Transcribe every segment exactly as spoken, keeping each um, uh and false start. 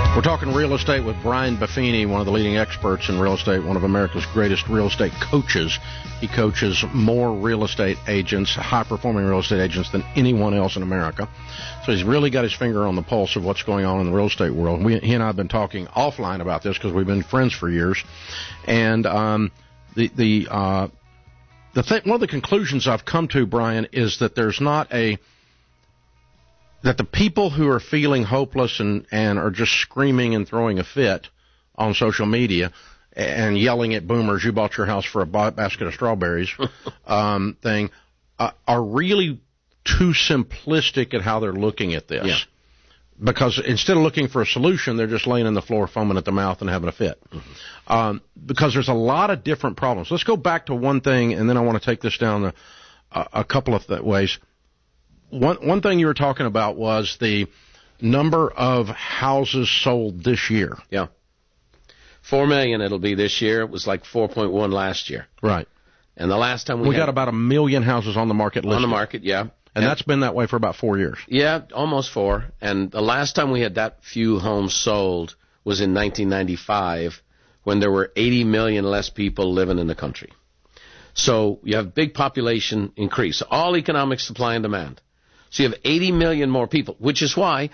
We're talking real estate with Brian Buffini, one of the leading experts in real estate, one of America's greatest real estate coaches. He coaches more real estate agents, high-performing real estate agents, than anyone else in America. So he's really got his finger on the pulse of what's going on in the real estate world. We, he and I have been talking offline about this because we've been friends for years. And um, the the uh, the th- one of the conclusions I've come to, Brian, is that there's not a that the people who are feeling hopeless and, and are just screaming and throwing a fit on social media and yelling at boomers, you bought your house for a basket of strawberries um, thing, uh, are really too simplistic at how they're looking at this. Yeah. Because instead of looking for a solution, they're just laying on the floor, foaming at the mouth and having a fit. Mm-hmm. Um, because there's a lot of different problems. Let's go back to one thing, and then I want to take this down a, a couple of th- ways. One one thing you were talking about was the number of houses sold this year. Yeah. Four million it'll be this year. It was like four point one last year. Right. And the last time we We had, got about a million houses on the market listed. on the market, yeah. And, and that's been that way for about four years. Yeah, almost four. And the last time we had that few homes sold was in nineteen ninety-five, when there were eighty million less people living in the country. So you have big population increase, all economic supply and demand. So you have eighty million more people, which is why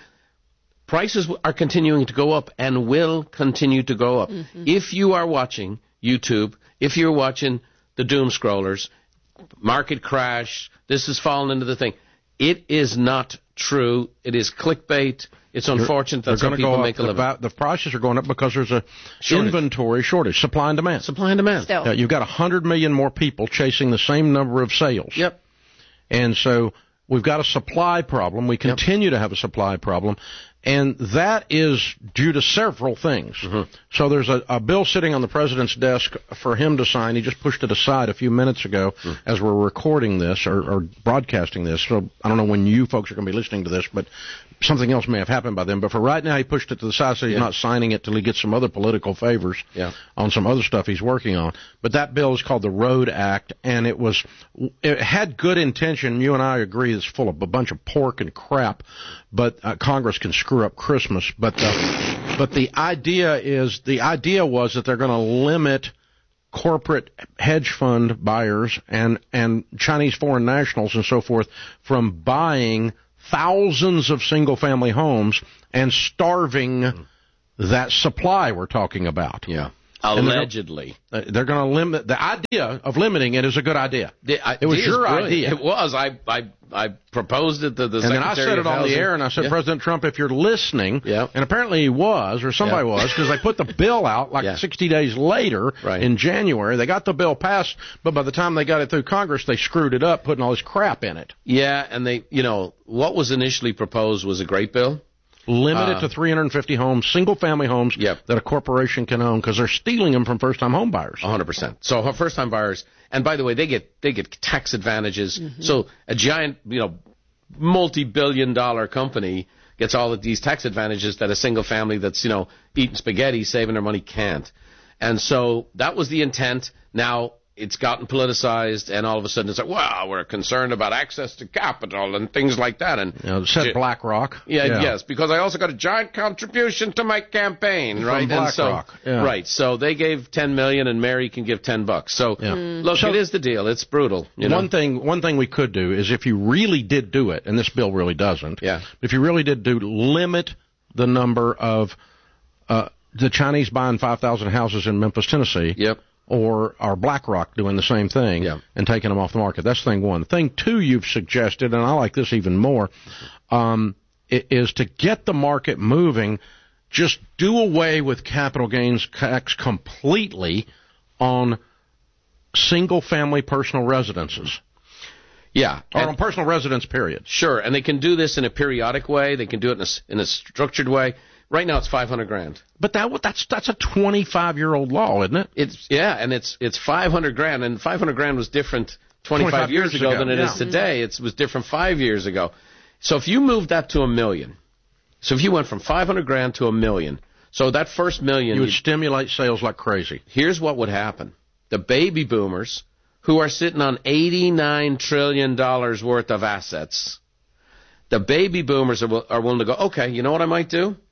prices are continuing to go up and will continue to go up. Mm-hmm. If you are watching YouTube, if you're watching the doom scrollers, market crash, this has fallen into the thing, it is not true. It is clickbait. It's unfortunate that some people make a living. The, the prices are going up because there's a shortage. Inventory shortage, supply and demand. Supply and demand. Yeah, you've got one hundred million more people chasing the same number of sales. Yep. And so we've got a supply problem. We continue yep. to have a supply problem. And that is due to several things. Mm-hmm. So there's a, a bill sitting on the president's desk for him to sign. He just pushed it aside a few minutes ago mm-hmm. as we're recording this or, or broadcasting this. So I don't know when you folks are going to be listening to this, but something else may have happened by then. But for right now, he pushed it to the side, so he's yeah. not signing it till he gets some other political favors yeah. on some other stuff he's working on. But that bill is called the ROAD Act, and it was it had good intention. You and I agree it's full of a bunch of pork and crap, but uh, Congress can screw up Christmas. But the, but the idea is the idea was that they're going to limit corporate hedge fund buyers and and Chinese foreign nationals and so forth from buying thousands of single-family homes and starving mm. that supply we're talking about. Yeah. Allegedly. They're going to limit. The idea of limiting it is a good idea. The, I, it was your brilliant. idea. It was. I I, I proposed it to the and Secretary then I said it on Housing. the air, and I said, yeah. President Trump, if you're listening, yeah. and apparently he was, or somebody yeah. was, because they put the bill out like yeah. sixty days later right. in January. They got the bill passed, but by the time they got it through Congress, they screwed it up, putting all this crap in it. Yeah, and they, you know, what was initially proposed was a great bill. Limited uh, to three hundred fifty homes, single-family homes yep. that a corporation can own, because they're stealing them from first-time home buyers. one hundred percent. So first-time buyers, and by the way, they get they get tax advantages. Mm-hmm. So a giant, you know, multi-billion dollar company gets all of these tax advantages that a single family that's, you know, eating spaghetti, saving their money can't. And so that was the intent. Now it's gotten politicized, and all of a sudden it's like, well, we're concerned about access to capital and things like that. And you know, said BlackRock. Yeah, yeah, yes, because I also got a giant contribution to my campaign, right? From and so, BlackRock. Yeah. Right. So they gave ten million, and Mary can give ten bucks. So yeah. mm. look, so, it is the deal. It's brutal. You know? One thing, one thing we could do is if you really did do it, and this bill really doesn't. Yeah. If you really did do limit the number of uh, the Chinese buying five thousand houses in Memphis, Tennessee. Yep. Or are BlackRock doing the same thing yeah. and taking them off the market? That's thing one. Thing two you've suggested, and I like this even more, um, is to get the market moving, just do away with capital gains tax completely on single-family personal residences. Yeah. Or on personal residence, period. Sure, and they can do this in a periodic way. They can do it in a, in a structured way. Right now it's five hundred grand. But that that's that's a twenty-five-year-old law, isn't it? It's yeah, and it's it's five hundred grand, and five hundred grand was different twenty-five, twenty-five years, years ago, ago than it yeah. is today. It was different five years ago. So if you moved that to a million, so if you went from five hundred grand to a million, so that first million you would stimulate sales like crazy. Here's what would happen: the baby boomers, who are sitting on eighty-nine trillion dollars worth of assets, the baby boomers are, are willing to go, okay, you know what I might do?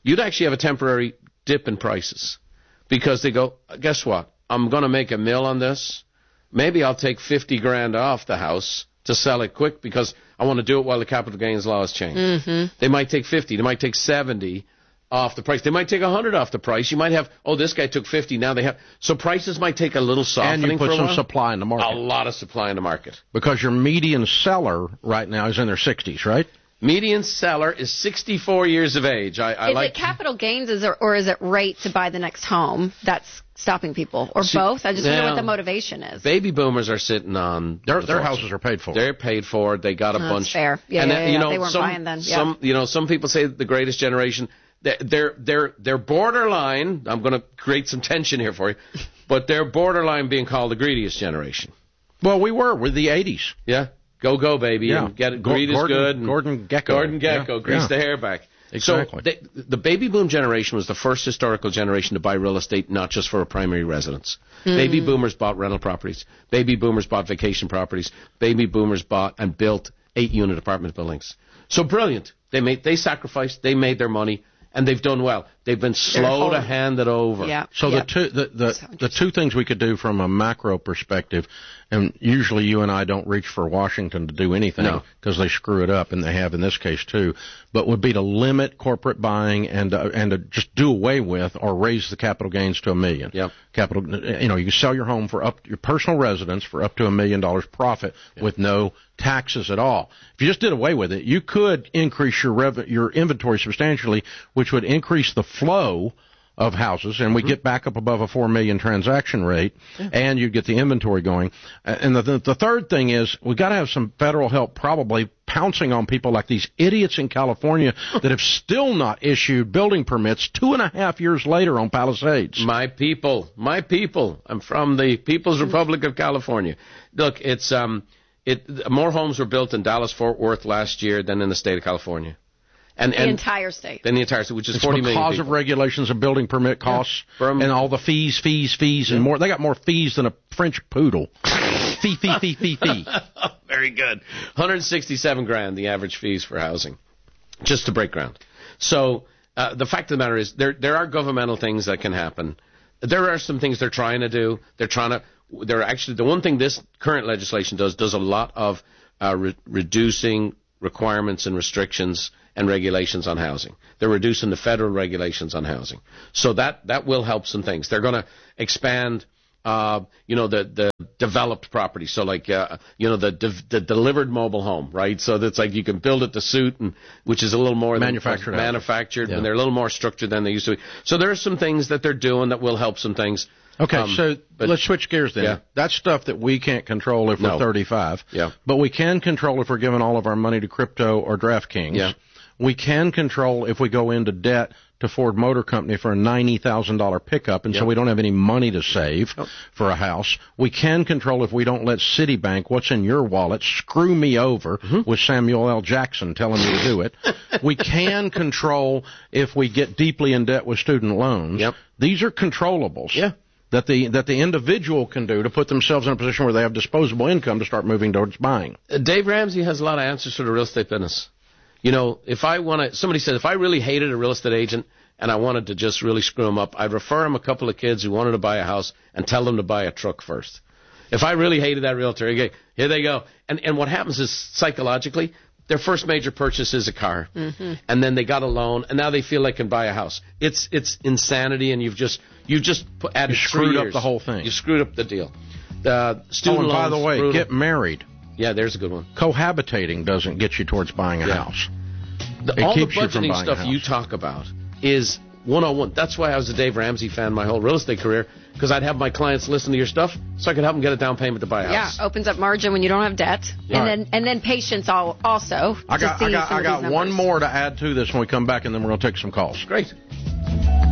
you'd actually have a temporary dip in prices because they go, guess what? I'm going to make a mill on this. Maybe I'll take fifty grand off the house to sell it quick because I want to do it while the capital gains law is changed. Mm-hmm. They might take fifty. They might take seventy off the price. They might take one hundred off the price. You might have, oh, this guy took fifty. Now they have. So prices might take a little softening. And you put for a some while. supply in the market. A lot of supply in the market. Because your median seller right now is in their sixties, right? Median seller is sixty-four years of age. I, I is like it capital gains is it, or is it rate to buy the next home that's stopping people? Or See, both? I just wonder now, what the motivation is. Baby boomers are sitting on Their the their fortune. houses are paid for. They're paid for. They got a Oh, bunch. that's fair. Yeah, and yeah, then, yeah, you yeah. know, They weren't some, buying then. Yeah. Some, you know, some people say the greatest generation. They're they're they're, they're borderline. I'm going to create some tension here for you, but they're borderline being called the greediest generation. Well, we were with the eighties. Yeah, go go baby, Yeah. and get it. Go- Greed is Gordon- good. And Gordon Gekko. Gordon Gecko, Yeah. grease Yeah. the hair back. Exactly. So they, the baby boom generation was the first historical generation to buy real estate, not just for a primary residence. Mm-hmm. Baby boomers bought rental properties. Baby boomers bought vacation properties. Baby boomers bought and built eight-unit apartment buildings. So brilliant. They made, they sacrificed. They made their money, and they've done well. They've been slow to hand it over. Yeah. So yeah. the two the the, the two things we could do from a macro perspective, and usually you and I don't reach for Washington to do anything because No. they screw it up, and they have in this case too. But would be to limit corporate buying and uh, and to just do away with or raise the capital gains to a million. Yep. Capital, you know, you can sell your home for up your personal residence for up to a million dollars profit yep. with no taxes at all. If you just did away with it, you could increase your rev- your inventory substantially, which would increase the flow of houses, and we mm-hmm. get back up above a four million transaction rate, yeah. and you get the inventory going. And the, the, the third thing is we got to have some federal help, probably pouncing on people like these idiots in California that have still not issued building permits two and a half years later on Palisades. My people, my people. I'm from the People's Republic of California. Look, it's um, it more homes were built in Dallas-Fort Worth last year than in the state of California. And, the and entire state. Then the entire state, which is it's forty million because people. of regulations of building permit costs yeah. From, and all the fees, fees, fees, yeah. and more. They got more fees than a French poodle. fee, fee, fee, fee, fee. Very good. one hundred sixty-seven grand, the average fees for housing, just to break ground. So uh, the fact of the matter is there there are governmental things that can happen. There are some things they're trying to do. They're trying to. They're actually the one thing this current legislation does does a lot of uh, re- reducing requirements and restrictions and regulations on housing. They're reducing the federal regulations on housing. So that, that will help some things. They're going to expand, uh, you know, the, the developed property. So like, uh, you know, the, de- the delivered mobile home, right? So that's like you can build it to suit, and which is a little more manufactured, than manufactured, yeah. and they're a little more structured than they used to be. So there are some things that they're doing that will help some things. Okay, um, so but, let's switch gears then. Yeah. That's stuff that we can't control if no. we're thirty-five. Yeah. But we can control if we're giving all of our money to crypto or DraftKings. Yeah. We can control if we go into debt to Ford Motor Company for a ninety thousand dollars pickup, and yep. so we don't have any money to save nope. for a house. We can control if we don't let Citibank, what's in your wallet, screw me over mm-hmm. with Samuel L. Jackson telling me to do it. We can control if we get deeply in debt with student loans. Yep. These are controllables. Yeah. That the that the individual can do to put themselves in a position where they have disposable income to start moving towards buying. Uh, Dave Ramsey has a lot of answers for the real estate business. You know, if I want to, somebody said, if I really hated a real estate agent and I wanted to just really screw him up, I'd refer him a couple of kids who wanted to buy a house and tell them to buy a truck first. If I really hated that realtor, okay, here they go. And and what happens is psychologically, their first major purchase is a car, mm-hmm. and then they got a loan, and now they feel they can buy a house. It's it's insanity, and you've just you've just put, added you screwed three up years. the whole thing. You screwed up the deal. The student oh, and loans, by the way, brutal. get married. Yeah, there's a good one. Cohabitating doesn't get you towards buying a yeah. house. The, it all the keeps you from budgeting buying stuff a house. you talk about is one oh one. That's why I was a Dave Ramsey fan my whole real estate career, because I'd have my clients listen to your stuff so I could help them get a down payment to buy a house. Yeah, opens up margin when you don't have debt. Yeah. And right. then and then patience all, also. I got, to see I got, some I of got these one numbers. more to add to this when we come back, and then we're going to take some calls. Great.